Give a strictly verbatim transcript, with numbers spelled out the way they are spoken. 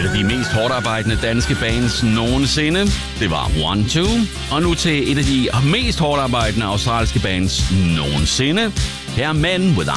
af de mest hårdarbejdende danske bands nogensinde. Det var One Two. Og nu til et af de mest hårdarbejdende australske bands nogensinde. Her er Men With